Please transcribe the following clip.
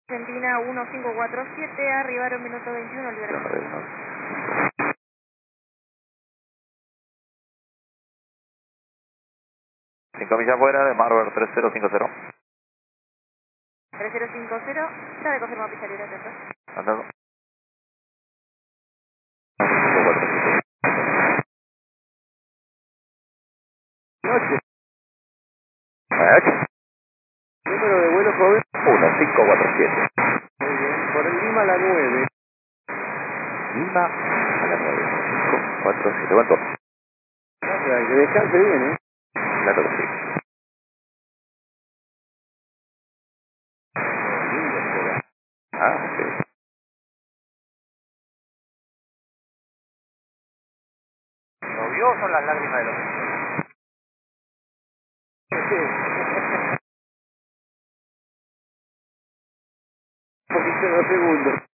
Argentina 1547, arribaron minuto 21, liberación. 5 millas fuera de Marver 3050. 3050, ya de confirmado pista libre, atento. Andando. Noche. Buenas noches. Número de vuelo joven. 1547. Muy bien. Por el Lima a la 9. Lima a las 9. 547. ¿Cuánto? Gracias, que descanse bien, ¿eh? La toco, sí. Lindo será. Ah, sí. ¿Lo vio o son las lágrimas de los Un poquito de 2 segundos.